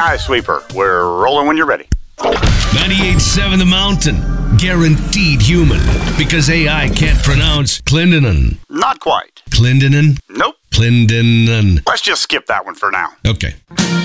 Sky Sweeper. We're rolling when you're ready. 98.7 The Mountain. Guaranteed human. Because AI can't pronounce Clendenin. Not quite. Clendenin? Nope. Clendenin. Let's just skip that one for now. Okay.